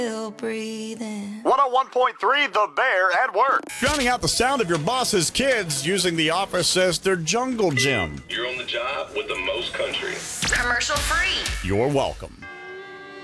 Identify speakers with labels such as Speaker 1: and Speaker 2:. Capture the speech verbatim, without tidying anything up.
Speaker 1: breathing.
Speaker 2: one oh one point three The Bear at work.
Speaker 3: Drowning out the sound of your boss's kids using the office as their jungle gym.
Speaker 4: You're on the job with the most country.
Speaker 1: Commercial free.
Speaker 3: You're welcome.